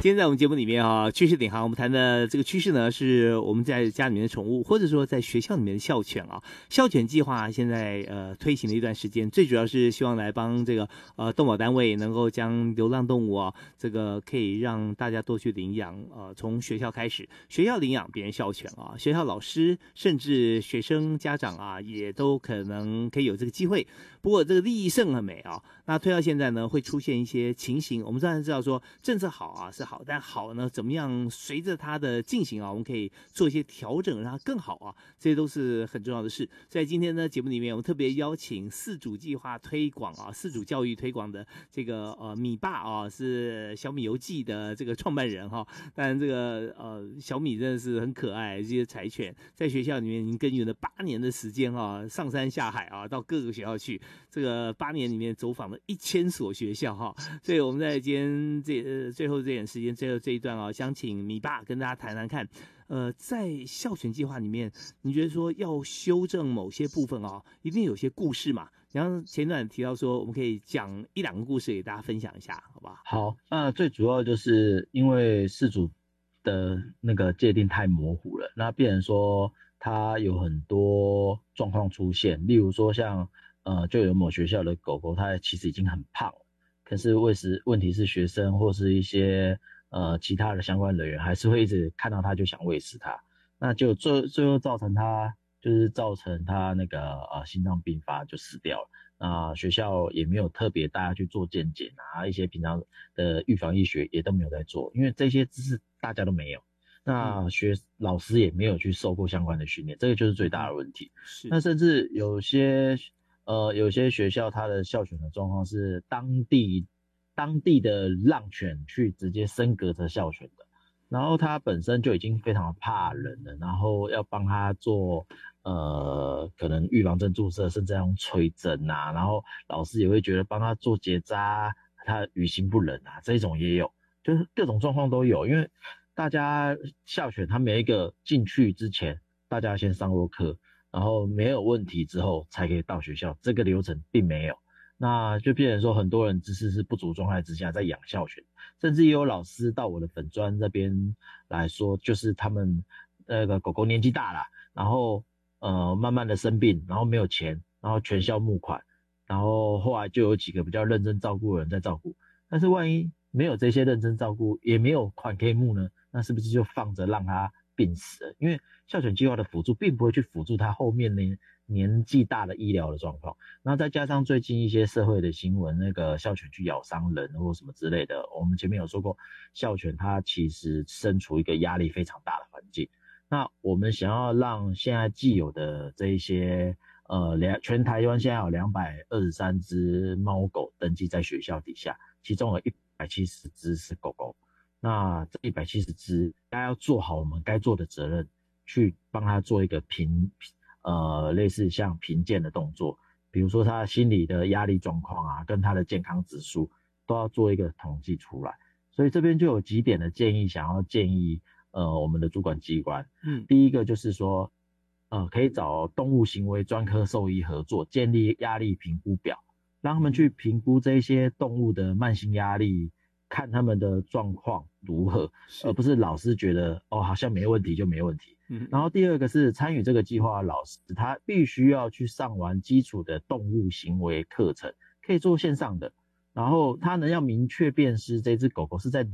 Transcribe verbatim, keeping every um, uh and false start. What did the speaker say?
今天在我们节目里面啊，趋势领航，我们谈的这个趋势呢，是我们在家里面的宠物，或者说在学校里面的校犬啊。校犬计划现在呃推行了一段时间，最主要是希望来帮这个呃动保单位能够将流浪动物啊，这个可以让大家多去领养，呃，从学校开始，学校领养别人校犬啊，学校老师甚至学生家长啊，也都可能可以有这个机会。不过这个利益甚很美啊，那推到现在呢，会出现一些情形，我们当然知道说政策好啊是好，但好呢怎么样随着它的进行啊，我们可以做一些调整，让它更好啊，这些都是很重要的事。在今天呢节目里面，我们特别邀请四主计划推广啊，四主教育推广的这个呃米爸啊，是小米游记的这个创办人哈、啊。当然这个呃小米真的是很可爱，这些柴犬在学校里面已经耕耘了八年的时间啊，上山下海啊，到各个学校去。这个八年里面走访了一千所学校哈，所以我们在今天这呃最后这点时间，最后这一段啊，想请米爸跟大家谈谈看，呃，在校犬计划里面，你觉得说要修正某些部分啊，一定有些故事嘛？然后前段提到说，我们可以讲一两个故事给大家分享一下，好不好？ 好，那最主要就是因为饲主的那个界定太模糊了，那变成说它有很多状况出现，例如说像呃，就有某学校的狗狗，它其实已经很胖了，可是为时问题是学生或是一些呃其他的相关人员还是会一直看到它就想喂食它，那就最最后造成它就是造成它那个呃心脏病发就死掉了。那学校也没有特别大家去做健检啊，一些平常的预防医学也都没有在做，因为这些知识大家都没有。那学老师也没有去受过相关的训练，这个就是最大的问题。 是， 那甚至有些呃有些学校它的校犬的状况是当地当地的浪犬去直接升格成校犬的，然后它本身就已经非常怕人了，然后要帮它做呃可能预防针注射，甚至要用吹针啊，然后老师也会觉得帮它做结扎，它于心不忍啊，这种也有，就是各种状况都有，因为大家校犬它每一个进去之前，大家先上过课，然后没有问题之后才可以到学校，这个流程并没有，那就变成说很多人知识是不足状态之下在养校犬，甚至也有老师到我的粉专这边来说，就是他们那个狗狗年纪大了，然后呃慢慢的生病，然后没有钱，然后全校募款，然后后来就有几个比较认真照顾的人在照顾，但是万一没有这些认真照顾，也没有款可以募呢，那是不是就放着让它病死了？因为校犬计划的辅助并不会去辅助它后面呢年纪大的医疗的状况，然后再加上最近一些社会的新闻，那个校犬去咬伤人或什么之类的，我们前面有说过，校犬它其实身处一个压力非常大的环境。那我们想要让现在既有的这一些呃，全台湾现在有两百二十三只猫狗登记在学校底下，其中有一百七十只是狗狗。那这一百七十只，大家要做好我们该做的责任，去帮它做一个评，呃，类似像评鉴的动作，比如说他心理的压力状况啊，跟他的健康指数都要做一个统计出来。所以这边就有几点的建议，想要建议呃我们的主管机关， 嗯， 第一个就是说，呃，可以找动物行为专科兽医合作，建立压力评估表，让他们去评估这些动物的慢性压力，看他们的状况如何，而不是老师觉得哦好像没问题就没问题。 嗯， 然后第二个是参与这个计划的老师，他必须要去上完基础的动物行为课程，可以做线上的，然后他能要明确辨识这只狗狗是在